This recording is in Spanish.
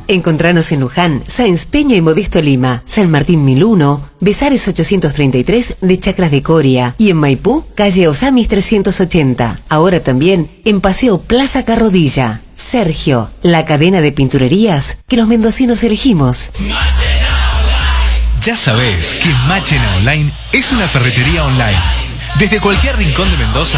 Encontranos en Luján, Sáenz Peña y Modesto Lima, San Martín 1001, Besares 833 de Chacras de Coria y en Maipú, calle Osamis 380. Ahora también en Paseo Plaza Carrodilla. Sergio, la cadena de pinturerías que los mendocinos elegimos. Ya sabés que Machena Online es una ferretería online. Desde cualquier rincón de Mendoza